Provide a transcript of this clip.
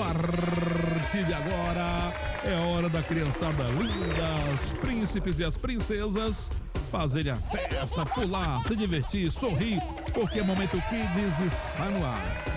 partir de agora é hora da criançada linda, os príncipes e as princesas fazerem a festa, pular, se divertir, sorrir, porque é Momento Kids está no ar.